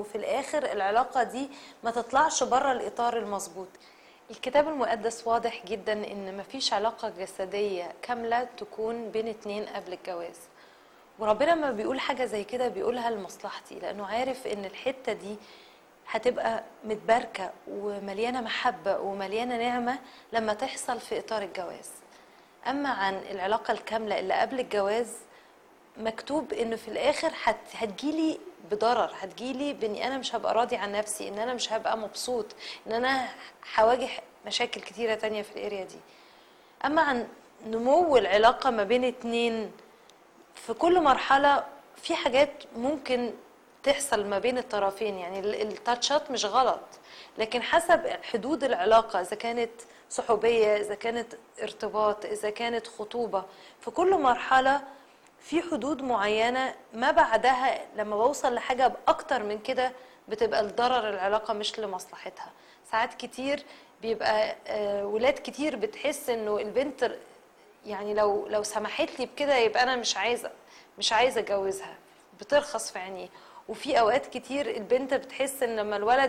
في الاخر العلاقة دي ما تطلعش بره الاطار المظبوط. الكتاب المقدس واضح جدا ان مفيش علاقة جسدية كاملة تكون بين اتنين قبل الجواز، وربنا ما بيقول حاجة زي كده بيقولها لمصلحتي، لانه عارف ان الحتة دي هتبقى متباركة ومليانة محبة ومليانة نعمة لما تحصل في اطار الجواز. اما عن العلاقة الكاملة اللي قبل الجواز، مكتوب انه في الاخر هتجيلي بضرر، هتجيلي باني انا مش هبقى راضي عن نفسي، ان انا مش هبقى مبسوط، ان انا هواجه مشاكل كتيرة تانية في الاريا دي. اما عن نمو العلاقة ما بين اتنين، في كل مرحلة في حاجات ممكن تحصل ما بين الطرفين، يعني التاتشات مش غلط، لكن حسب حدود العلاقة، إذا كانت صحوبية، إذا كانت ارتباط، إذا كانت خطوبة، في كل مرحلة في حدود معينة، ما بعدها لما بوصل لحاجة بأكتر من كده بتبقى لضرر العلاقة مش لمصلحتها. ساعات كتير بيبقى ولاد كتير بتحس انه البنت يعني لو سمحت لي بكده يبقى انا مش عايزه اتجوزها، بترخص في عينيه. وفي اوقات كتير البنت بتحس ان لما الولد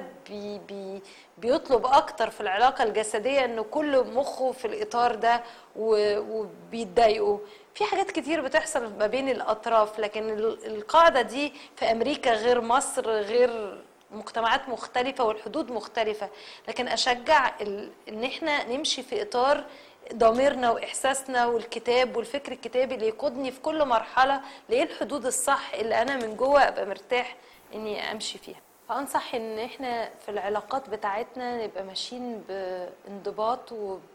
بيطلب اكتر في العلاقه الجسديه انه كل مخه في الاطار ده وبيتضايقوا. في حاجات كتير بتحصل ما بين الاطراف، لكن القاعده دي في امريكا غير مصر، غير مجتمعات مختلفه والحدود مختلفه. لكن اشجع ان احنا نمشي في اطار ضميرنا واحساسنا والكتاب والفكر الكتابي اللي يقودني في كل مرحله لايه الحدود الصح اللي انا من جوه ابقى مرتاح اني امشي فيها. فانصح ان احنا في العلاقات بتاعتنا نبقى ماشيين بانضباط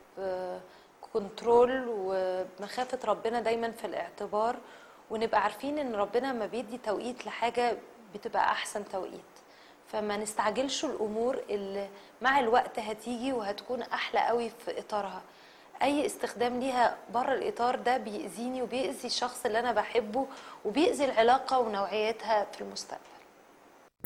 وبكنترول وبمخافه ربنا دايما في الاعتبار، ونبقى عارفين ان ربنا ما بيدي توقيت لحاجه بتبقى احسن توقيت. فما نستعجلش الامور اللي مع الوقت هتيجي وهتكون احلى قوي في اطارها. اي استخدام ليها بره الاطار ده بيأذيني وبيأذي الشخص اللي انا بحبه وبيأذي العلاقة ونوعيتها في المستقبل.